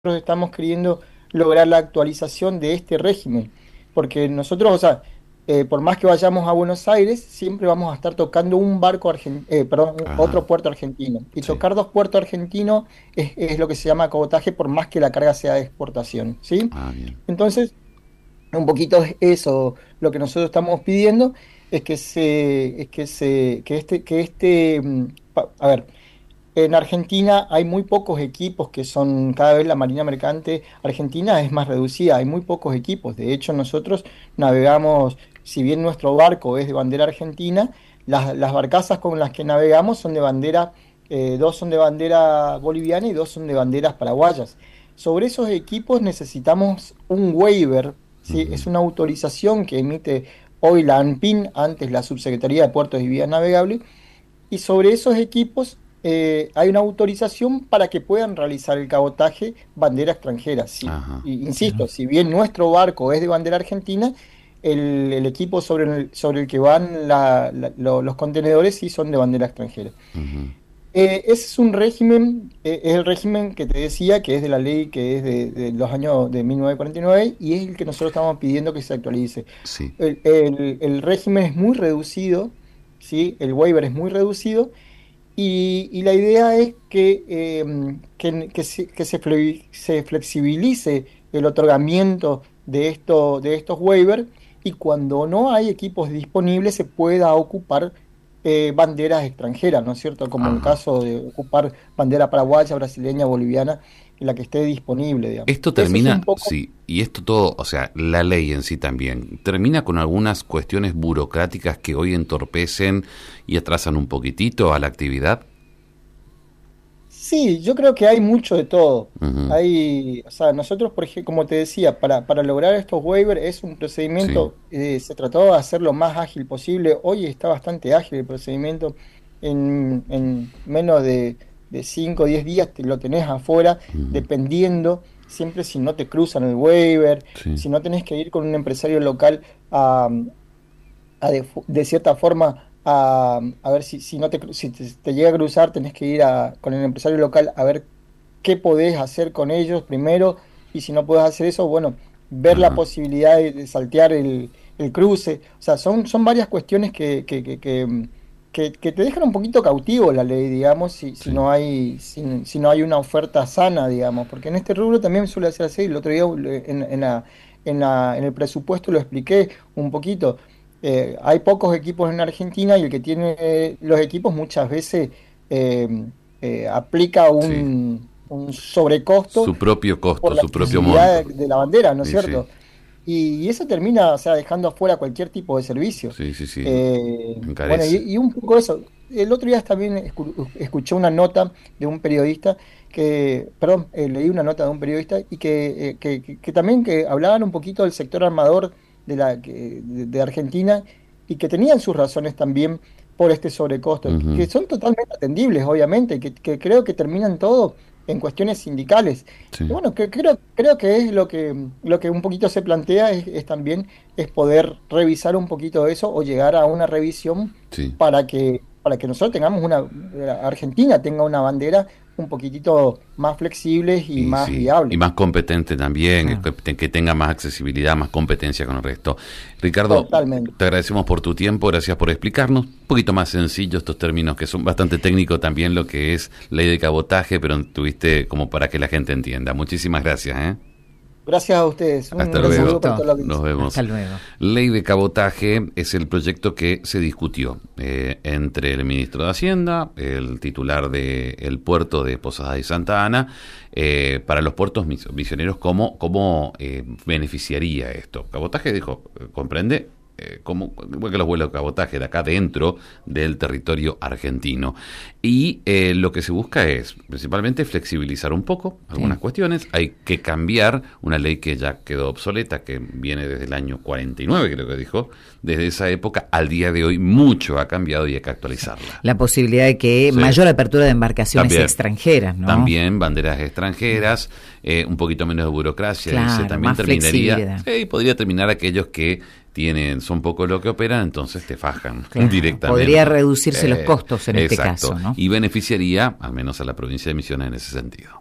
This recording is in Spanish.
estamos queriendo lograr la actualización de este régimen, porque nosotros, o sea, por más que vayamos a Buenos Aires, siempre vamos a estar tocando un barco Ajá, otro puerto argentino. Y sí. tocar dos puertos argentinos es lo que se llama cabotaje, por más que la carga sea de exportación, ¿sí? Ah, bien. Entonces, un poquito es eso lo que nosotros estamos pidiendo, a ver. En Argentina hay muy pocos equipos que son, cada vez la Marina Mercante Argentina es más reducida, hay muy pocos equipos. De hecho, nosotros navegamos, si bien nuestro barco es de bandera argentina, las barcazas con las que navegamos son de bandera, dos son de bandera boliviana y dos son de banderas paraguayas. Sobre esos equipos necesitamos un waiver, ¿sí? Ujú. Es una autorización que emite hoy la ANPIN, antes la Subsecretaría de Puertos y Vías Navegables, y sobre esos equipos hay una autorización para que puedan realizar el cabotaje bandera extranjera. Sí, Ajá. insisto, si bien nuestro barco es de bandera argentina, el equipo sobre el que van los contenedores sí son de bandera extranjera. Ujú. Ese es un régimen, es el régimen que te decía, que es de la ley que es de los años de 1949 y es el que nosotros estamos pidiendo que se actualice. Sí. El régimen es muy reducido, ¿sí? El waiver es muy reducido y la idea es que se flexibilice el otorgamiento de estos waivers y cuando no hay equipos disponibles se pueda ocupar banderas extranjeras, ¿no es cierto? Como en el Ajá. caso de ocupar bandera paraguaya, brasileña, boliviana, en la que esté disponible, digamos. Esto Eso es termina, un poco. sí, y esto todo, o sea, la ley en sí también, termina con algunas cuestiones burocráticas que hoy entorpecen y atrasan un poquitito a la actividad. Sí, yo creo que hay mucho de todo. Ujú. Hay, o sea, nosotros, por ejemplo, como te decía, para lograr estos waivers es un Sí. procedimiento, se trató de hacer lo más ágil posible. Hoy está bastante ágil el procedimiento. En menos de 5 o 10 días te lo tenés afuera, Ujú. dependiendo, siempre si no te cruzan el waiver, Sí. si no tenés que ir con un empresario local de cierta forma a ver si no si te llega a cruzar, tenés que ir con el empresario local a ver qué podés hacer con ellos primero, y si no podés hacer eso, bueno, ver la Ajá. posibilidad de saltear el cruce. O sea, son varias cuestiones que te dejan un poquito cautivo la ley, digamos, si Sí. no hay, si no hay una oferta sana, digamos, porque en este rubro también suele ser así. El otro día en el presupuesto lo expliqué un poquito. Hay pocos equipos en Argentina y el que tiene los equipos muchas veces eh, aplica Sí. un sobrecosto Su propio costo, por la su propio exclusividad monto. de la bandera, ¿no es Sí, sí. cierto? Y eso termina, o sea, dejando afuera cualquier tipo de servicio. Sí, sí, sí. Bueno, Encarece. y un poco eso. El otro día también escuché una nota de un periodista perdón, leí una nota de un periodista y que también que hablaban un poquito del sector armador de Argentina y que tenían sus razones también por este sobrecosto, que Ujú. son totalmente atendibles, obviamente, que creo que terminan todo en cuestiones sindicales. Y Sí. bueno, que creo que es lo que un poquito se plantea es también es poder revisar un poquito eso o llegar a una revisión Sí. para que nosotros tengamos Argentina tenga una bandera un poquitito más flexible y Y más sí, y viable. más competente también, Claro. que tenga más accesibilidad, más competencia con el resto. Ricardo, Totalmente. te agradecemos por tu tiempo, gracias por explicarnos. Un poquito más sencillo estos términos que son bastante técnicos también lo que es ley de cabotaje, pero tuviste como para que la gente entienda. Muchísimas gracias, ¿eh? Gracias a ustedes. Un Hasta gran Un luego, saludo para gusto. toda la nos audiencia. Hasta vemos. luego. Ley de cabotaje es el proyecto que se discutió entre el ministro de Hacienda, el titular del puerto de Posadas y Santa Ana, para los puertos misioneros, cómo beneficiaría esto. Cabotaje dijo, comprende igual que los vuelos de cabotaje de acá dentro del territorio argentino. Y lo que se busca es principalmente flexibilizar un poco algunas Sí. cuestiones. Hay que cambiar una ley que ya quedó obsoleta, que viene desde el año 49, creo que dijo. Desde esa época al día de hoy mucho ha cambiado y hay que actualizarla. La posibilidad de que Sí. mayor apertura de embarcaciones También, extranjeras, ¿no? también banderas extranjeras, un poquito menos de burocracia, dice, Claro, también más terminaría, flexibilidad. sí, podría terminar aquellos que son pocos los que operan, entonces te fajan Claro. directamente. Podría reducirse los costos en este Exacto, caso, ¿no? y beneficiaría al menos a la provincia de Misiones en ese sentido.